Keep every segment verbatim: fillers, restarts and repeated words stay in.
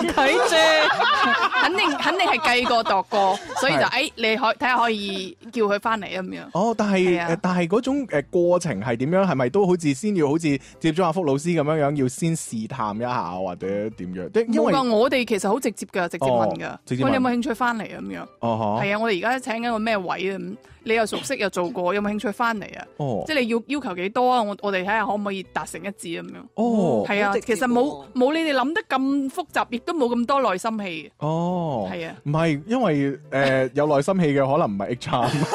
拒絕，肯定肯定係計過度過，所以就誒，你可睇下可以叫佢翻嚟咁樣。 哦，但係誒，但係嗰種誒過程係點樣？係咪都好似先要好似接咗阿福老師咁樣樣，要先試探一下或者點樣？因為我哋其實好直接㗎，直接問㗎。喂，你有冇興趣翻嚟咁樣？ 哦， 係啊，我哋而家請緊個咩位啊？你又熟悉又做過，有冇興趣翻嚟啊？ 哦， 即係你要要求幾多啊？我我哋睇下可唔可以達成一致咁樣。 哦， 係啊，其實冇冇你哋諗得咁複雜，亦都冇咁多內心戲。 哦， 係啊， 唔係因為誒有內心戲嘅可能唔係 H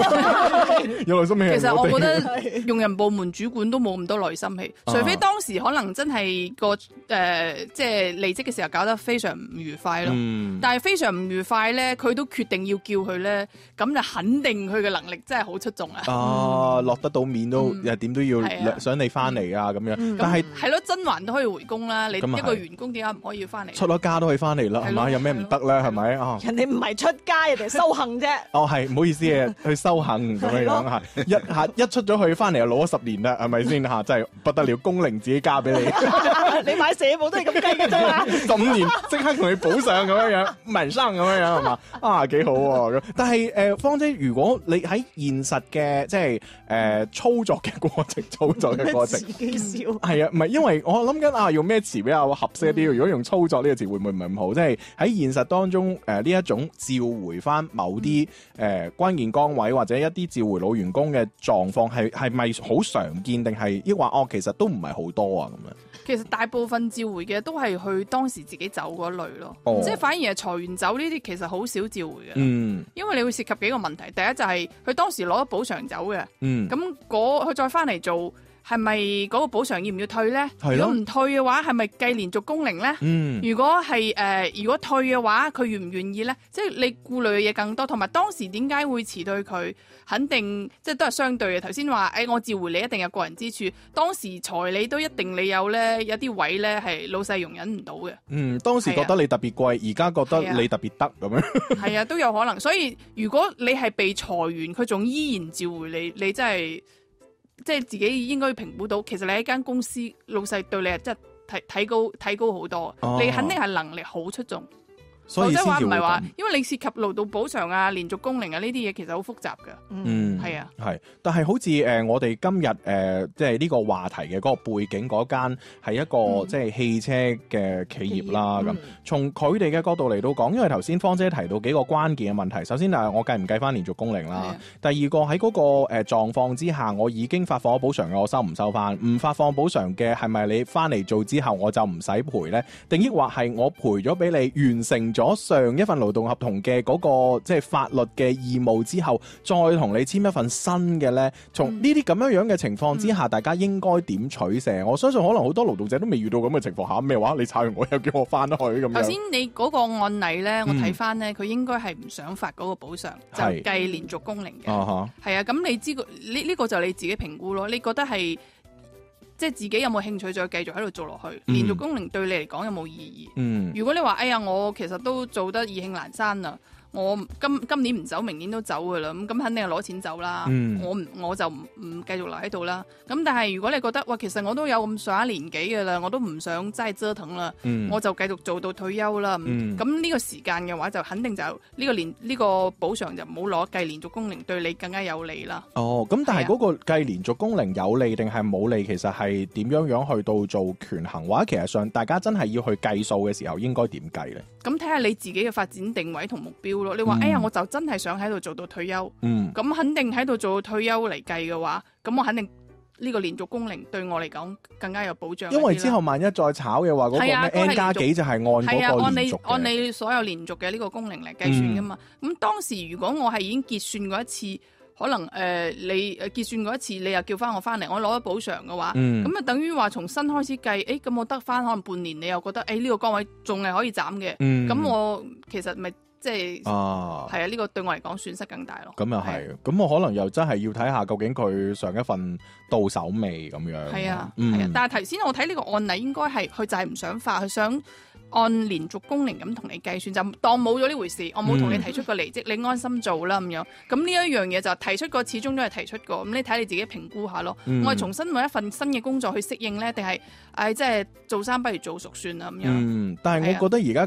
R， 有內心戲。 其實我覺得用人部門主管都冇咁多內心戲，除非當時可能真係個誒即係離職嘅時候搞得非常唔愉快咯。 嗯， 但係非常唔愉快咧，佢都決定要叫佢咧，咁就肯定佢嘅能力真係好出眾啊！ 啊，落得到面都誒點都要想你翻嚟啊咁樣。但係係咯，甄嬛都可以回宮啦，你一個員工點解唔可以翻嚟？ 出咗家都可以翻嚟啦，係咪？有咩唔得咧？係咪啊？ 人哋唔係出家，人哋修行啫。 哦，係唔好意思啊，去修行咁樣樣嚇，一下一出咗去翻嚟又攞咗十年啦，係咪先嚇？真係不得了，工齡自己加俾你。 你買社保都係咁計嘅啫嘛。 十五年即刻同你補上咁樣樣，民生咁樣樣係嘛？啊幾好喎！但係誒，芳姐，如果你喺現實嘅即係誒操作嘅過程，操作嘅過程， 自己笑係啊，唔係因為我諗緊啊，用咩詞比較合適一啲？如果用操作呢個詞會唔會唔係咁好？即係喺現實當中誒呢一種召回翻某啲誒關鍵崗位或者一啲召回老員工嘅狀況係係咪好常見定係抑或哦其實都唔係好多啊咁樣？ 其實大部分召回嘅都係去當時自己走嗰類咯，哦、即係反而係裁員走呢啲其實好少召回嘅，嗯、因為你會涉及幾個問題。第一就係佢當時攞咗補償走嘅，咁佢再翻嚟做。係咪嗰個補償要唔要退咧？如果唔退嘅話，係咪計連續工齡咧？嗯、如果係誒、呃，如果退嘅話，佢願唔願意咧？即係你顧慮嘅嘢更多，同埋當時點解會辭退佢？肯定即係都係相對嘅。頭先話誒，我召回你一定有個人之處，當時裁你都一定你有咧，有啲位咧係老細容忍唔到嘅。 嗯，當時覺得你特別貴，而家、啊、覺得你特別得咁樣。係啊，都有可能。所以如果你係被裁員，佢仲依然召回你，你真係。即係自己應該評估到，其實你喺間公司老細對你係真係睇睇高睇高好多，哦、你肯定係能力好出眾。 所以先話唔係話，因為你涉及勞動補償啊、連續工齡啊呢啲嘢，其實好複雜㗎。嗯，係啊， 係。但係好似誒、呃，我哋今日誒、呃，即係呢個話題嘅嗰個背景嗰間係一個、嗯、即係汽車嘅企業啦。咁從佢哋嘅角度嚟到講，因為頭先芳姐提到幾個關鍵嘅問題。首先啊，我計唔計翻連續工齡啦？的第二個喺嗰個誒狀況之下，我已經發放咗補償嘅，我收唔收翻？唔發放補償嘅係咪你翻嚟做之後我就唔使賠咧？定抑或係我賠咗俾你完成咗上一份勞動合同嘅嗰個即係法律嘅義務之後，再同你簽一份新嘅呢？從呢啲咁樣樣嘅情況之下，嗯、大家應該點取捨？我相信可能好多勞動者都未遇到咁嘅情況下，咩話你炒完我又叫我翻去咁樣。 頭先你嗰個案例呢，我睇翻呢，佢、嗯、應該係唔想發嗰個補償，就計連續工齡嘅。係啊，咁、啊、你知個呢呢個就你自己評估咯。你覺得係？即係自己有冇興趣再繼續喺度做落去？嗯、連續工齡對你嚟講有冇意義？嗯、如果你話哎呀，我其實都做得意興闌珊啦，我今今年唔走，明年都走噶啦，咁咁肯定係攞錢走啦。嗯、我唔我就唔唔繼續留喺度啦。咁但係如果你覺得哇，其實我都有咁上一年紀噶啦，我都唔想真係折騰啦，嗯、我就繼續做到退休啦。咁呢、嗯、個時間嘅話，就肯定就呢、呢個連呢、呢個補償就唔好攞計連續工齡，對你更加有利啦。 哦，咁但係嗰個計連續工齡有利定係冇利，其實係點樣樣去到做權衡，或者其實上大家真係要去計數嘅時候，應該點計呢？ 咁睇下你自己嘅發展定位同目標咯。你話、嗯、哎呀，我就真係想喺度做到退休，咁、嗯、肯定喺度做到退休嚟計嘅話，咁我肯定呢個連續工齡對我嚟講更加有保障。 因為之後萬一再炒嘅話，嗰、那個咩 N 加幾就係按嗰個連續嘅。 按你按你所有連續嘅呢個工齡嚟計算噶嘛。咁、嗯、當時如果我係已經結算過一次。可能誒、呃、你誒結算過一次，你又叫翻我翻嚟，我攞咗補償嘅話，咁啊、嗯、等於話從新開始計，誒咁我得翻可能半年，你又覺得誒呢、哎這個崗位仲係可以斬嘅，咁、嗯、我其實咪即係係啊呢、這個對我嚟講損失更大咯。咁又係， 咁我可能又真係要睇下究竟佢上一份到手未咁樣。係啊， 係、嗯、啊，但係頭先我睇呢個案例應該係佢就係唔想發，佢想。按連續工齡咁同你計算，就當冇咗呢回事，我冇同你提出過離職，嗯、你安心做啦咁樣。咁呢一樣嘢就提出過，始終都係提出過。咁你睇你自己評估下咯。嗯、我係重新揾一份新嘅工作去適應呢，定係誒即係做生不如做熟算啦咁樣。 嗯，但係我覺得而家。